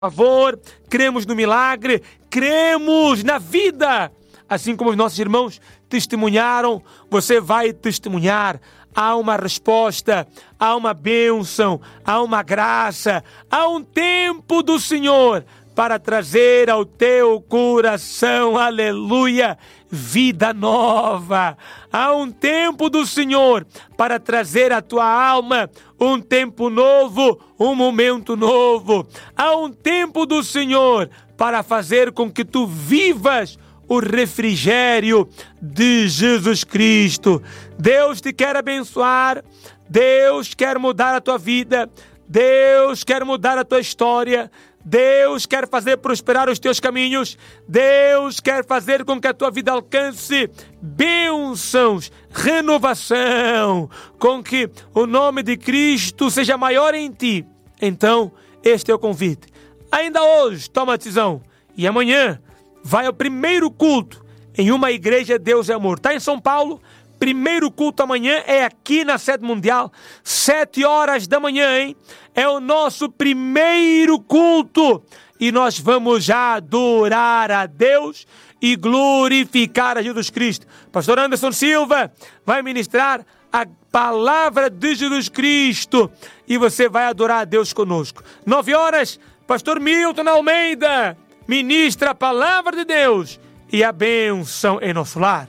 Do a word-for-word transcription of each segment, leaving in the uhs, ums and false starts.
favor, cremos no milagre, cremos na vida. Assim como os nossos irmãos testemunharam, você vai testemunhar. Há uma resposta, há uma bênção, há uma graça, há um tempo do Senhor para trazer ao teu coração, aleluia, vida nova. Há um tempo do Senhor para trazer à tua alma um tempo novo, um momento novo. Há um tempo do Senhor para fazer com que tu vivas o refrigério de Jesus Cristo. Deus te quer abençoar, Deus quer mudar a tua vida, Deus quer mudar a tua história, Deus quer fazer prosperar os teus caminhos, Deus quer fazer com que a tua vida alcance bênçãos, renovação, com que o nome de Cristo seja maior em ti. Então, este é o convite. Ainda hoje, toma a decisão. E amanhã, vai ao primeiro culto em uma igreja Deus é Amor. Está em São Paulo? Primeiro culto amanhã é aqui na sede mundial, sete horas da manhã, hein? É o nosso primeiro culto e nós vamos já adorar a Deus e glorificar a Jesus Cristo. Pastor Anderson Silva vai ministrar a palavra de Jesus Cristo e você vai adorar a Deus conosco. Nove horas, Pastor Milton Almeida ministra a palavra de Deus e a bênção em nosso lar.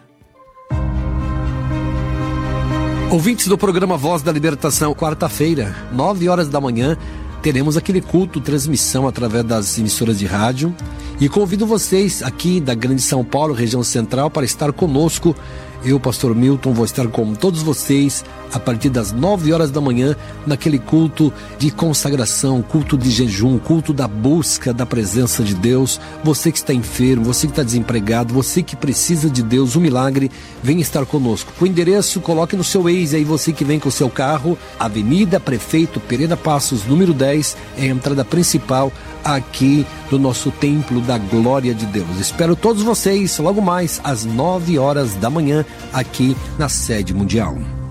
Ouvintes do programa Voz da Libertação, quarta-feira, nove horas da manhã, teremos aquele culto, transmissão através das emissoras de rádio. E convido vocês aqui da Grande São Paulo, região central, para estar conosco. Eu, Pastor Milton, vou estar com todos vocês a partir das nove horas da manhã, naquele culto de consagração, culto de jejum, culto da busca da presença de Deus. Você que está enfermo, você que está desempregado, você que precisa de Deus, um milagre, vem estar conosco. O endereço, coloque no seu Waze aí, você que vem com o seu carro, Avenida Prefeito Pereira Passos, número dez, é a entrada principal aqui do nosso Templo da Glória de Deus. Espero todos vocês logo mais às nove horas da manhã aqui na sede mundial.